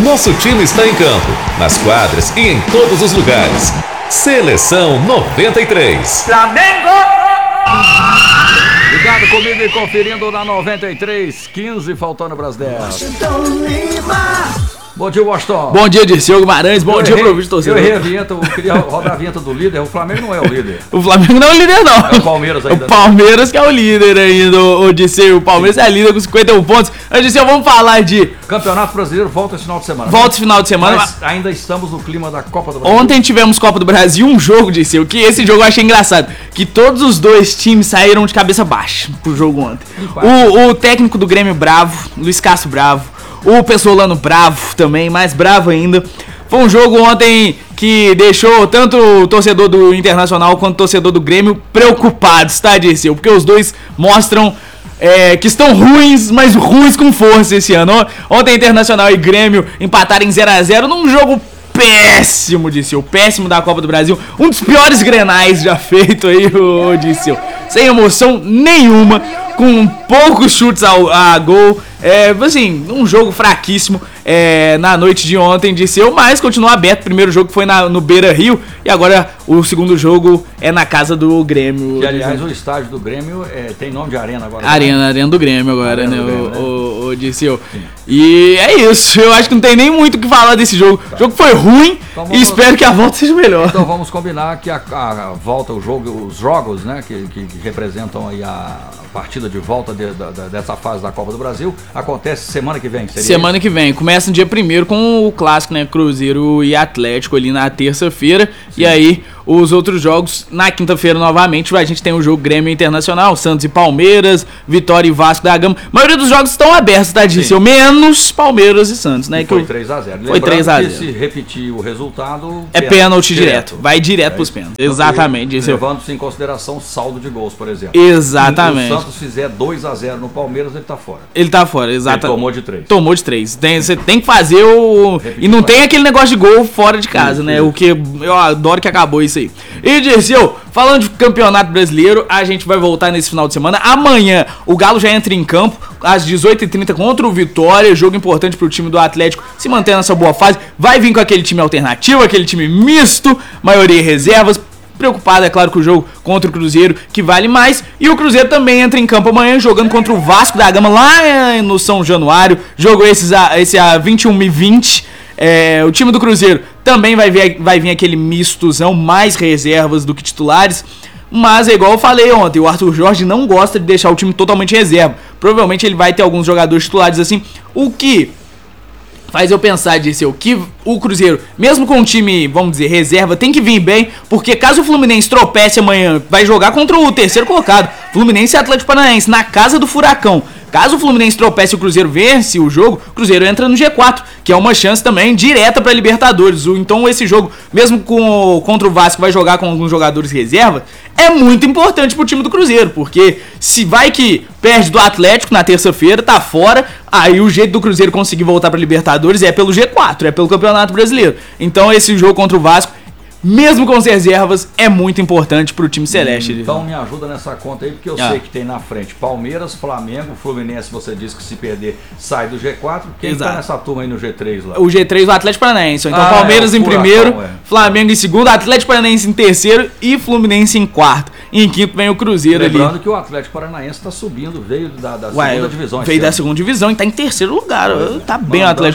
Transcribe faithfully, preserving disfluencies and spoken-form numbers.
Nosso time está em campo, nas quadras e em todos os lugares. Seleção noventa e três. Flamengo! Ligado comigo e conferindo na noventa e três, quinze, faltando para as dez. Bom dia, Washington. Bom dia, Dirceu Guimarães. Bom eu dia, pro vídeo torcedor. Eu errei a vinheta, eu queria rodar a vinheta do líder. O Flamengo não é o líder. O Flamengo não é o líder, não. É o Palmeiras ainda. O Palmeiras que é o líder ainda, o Dirceu. O Palmeiras é líder com cinquenta e um pontos. Mas, Dirceu, vamos falar de... Campeonato Brasileiro volta esse final de semana. Volta esse final de semana. Mas ainda estamos no clima da Copa do Brasil. Ontem tivemos Copa do Brasil, um jogo, Dirceu, que esse jogo eu achei engraçado. Que todos os dois times saíram de cabeça baixa pro jogo ontem. O, o técnico do Grêmio bravo, Luiz Castro bravo. O Pessolano bravo também, mais bravo ainda. Foi um jogo ontem que deixou tanto o torcedor do Internacional quanto o torcedor do Grêmio preocupados, tá, Dirceu? Porque os dois mostram é, que estão ruins, mas ruins com força esse ano. Ontem Internacional e Grêmio empataram em zero a zero num jogo péssimo, Dirceu. Péssimo da Copa do Brasil. Um dos piores grenais já feito aí, o Dirceu. Sem emoção nenhuma, com poucos chutes ao, a gol. É, assim, um jogo fraquíssimo é, na noite de ontem, Dirceu, mas continua aberto. O primeiro jogo foi na, no Beira-Rio e agora o segundo jogo é na casa do Grêmio. Que, aliás, o estádio do Grêmio é, tem nome de arena agora. Arena, né? Arena do Grêmio agora, arena né, do Grêmio, o, né? o, o Dirceu. E é isso, eu acho que não tem nem muito o que falar desse jogo. Tá. O jogo foi ruim então vamos, e espero que a volta seja melhor. Então vamos combinar que a, a volta, o jogo, os jogos, né, que, que, que representam aí a partida de volta de, de, dessa fase da Copa do Brasil, acontece semana que vem, seria Semana isso? que vem, começa no dia primeiro com o clássico, né, Cruzeiro e Atlético ali na terça-feira. E aí os outros jogos na quinta-feira novamente. A gente tem o jogo Grêmio Internacional, Santos e Palmeiras, Vitória e Vasco da Gama. A maioria dos jogos estão abertos, tá, Dirceu? Menos Palmeiras e Santos, né? E foi três a zero. Foi três a zero. Se repetir o resultado... É pênalti direto. direto. Vai direto é pros pênaltis. Exatamente, Dirceu. Levando-se em consideração o saldo de gols, por exemplo. Exatamente. Se o Santos fizer dois a zero no Palmeiras, ele tá fora. Ele tá fora, exatamente. Ele tomou de três. Tomou de três. Tem, você tem que fazer o... Repetir e não tem aquele negócio de gol fora de casa, sim, né? Sim. O que eu adoro que acabou isso aí. E, Dirceu, falando de campeonato brasileiro, a gente vai voltar nesse final de semana. Amanhã o Galo já entra em campo às dezoito e trinta contra o Vitória. Jogo importante pro time do Atlético se manter nessa boa fase. Vai vir com aquele time alternativo, aquele time misto, maioria reservas. Preocupado, é claro, com o jogo contra o Cruzeiro, que vale mais. E o Cruzeiro também entra em campo amanhã, jogando contra o Vasco da Gama, lá no São Januário. Jogo esse a, esse a vinte e um e vinte. É, o time do Cruzeiro também vai, ver, vai vir aquele mistozão, mais reservas do que titulares. Mas é igual eu falei ontem, o Arthur Jorge não gosta de deixar o time totalmente reserva. Provavelmente ele vai ter alguns jogadores titulares assim, o que faz eu pensar, Dirceu, que o Cruzeiro, mesmo com o time, vamos dizer, reserva, tem que vir bem, porque caso o Fluminense tropece amanhã, vai jogar contra o terceiro colocado, Fluminense e Atlético Paranaense, na casa do Furacão. Caso o Fluminense tropece e o Cruzeiro vence o jogo, o Cruzeiro entra no G quatro, que é uma chance também direta para Libertadores. Então esse jogo, mesmo com, contra o Vasco, vai jogar com alguns jogadores reserva, é muito importante pro time do Cruzeiro, porque se vai que perde do Atlético na terça-feira, tá fora, aí o jeito do Cruzeiro conseguir voltar para Libertadores é pelo G quatro, é pelo Campeonato Brasileiro. Então esse jogo contra o Vasco, mesmo com as reservas, é muito importante pro time celeste. Então me ajuda nessa conta aí, porque eu ah. sei que tem na frente Palmeiras, Flamengo, Fluminense, você disse que se perder sai do G quatro. Quem Exato. Tá nessa turma aí no G três lá? O G três, o Atlético Paranaense. Então ah, Palmeiras é, em Furacão, primeiro, é. Flamengo em segundo, Atlético Paranaense em terceiro e Fluminense em quarto. E em quinto vem o Cruzeiro. Lembrando ali. Lembrando que o Atlético Paranaense tá subindo, veio da, da Ué, segunda divisão. Veio da segunda divisão e tá em terceiro lugar. Pois tá bem o Atlético